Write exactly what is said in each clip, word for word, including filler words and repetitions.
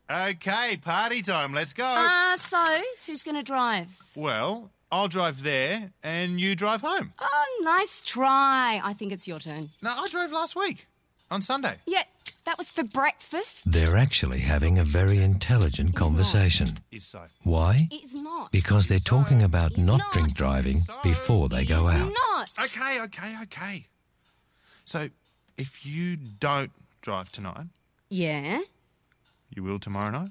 Okay, party time. Let's go. Uh, so, who's going to drive? Well, I'll drive there and you drive home. Oh, nice try. I think it's your turn. No, I drove last week on Sunday. Yeah, that was for breakfast. They're actually having a very intelligent It's conversation. Is so. Why? It's not. Because they're talking about It's not not. drink driving So before they go It's out. not. Okay, okay, okay. So, if you don't drive tonight, Yeah? you will tomorrow night?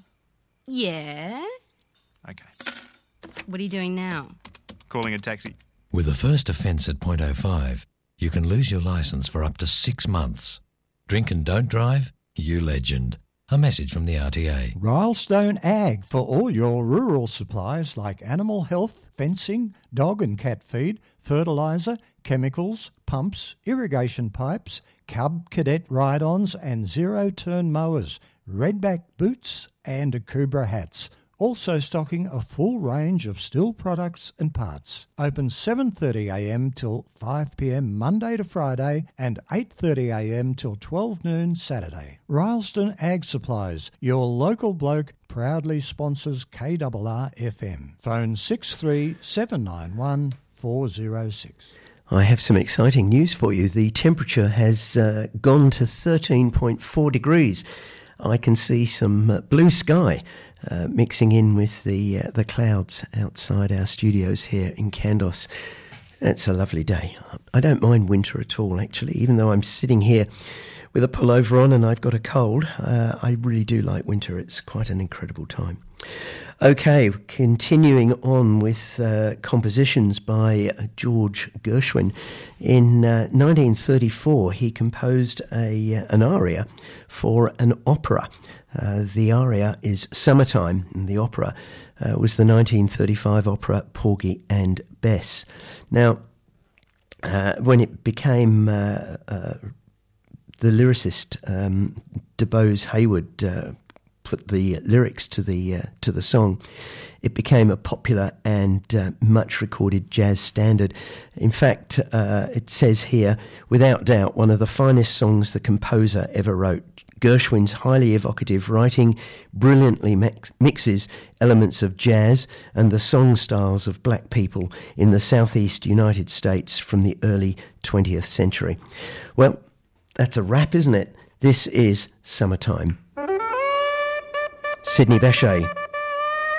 Yeah? Okay. What are you doing now? Calling a taxi. With a first offence at point oh five, you can lose your licence for up to six months. Drink and don't drive? You legend. A message from the R T A. Rylestone Ag for all your rural supplies like animal health, fencing, dog and cat feed, fertiliser, chemicals, pumps, irrigation pipes, cub cadet ride-ons and zero-turn mowers, redback boots and Akubra hats. Also stocking a full range of steel products and parts. Open seven thirty a m till five p m Monday to Friday and eight thirty a m till twelve noon Saturday. Rylestone Ag Supplies, your local bloke, proudly sponsors K R R F M. Phone six three seven nine one four zero six. I have some exciting news for you. The temperature has uh, gone to thirteen point four degrees. I can see some uh, blue sky uh, mixing in with the uh, the clouds outside our studios here in Kandos. It's a lovely day. I don't mind winter at all, actually, even though I'm sitting here with a pullover on and I've got a cold. Uh, I really do like winter. It's quite an incredible time. Okay, continuing on with uh, compositions by George Gershwin. In uh, nineteen thirty-four, he composed a an aria for an opera. Uh, the aria is Summertime, and the opera uh, was the nineteen thirty-five opera Porgy and Bess. Now, uh, when it became uh, uh, the lyricist um, DeBose Hayward uh, put the lyrics to the uh, to the song, it became a popular and uh, much recorded jazz standard. In fact, uh, it says here, without doubt, one of the finest songs the composer ever wrote. Gershwin's highly evocative writing brilliantly mix- mixes elements of jazz and the song styles of black people in the southeast United States from the early twentieth century. Well, that's a wrap, isn't it? This is Summertime. Sidney Bechet.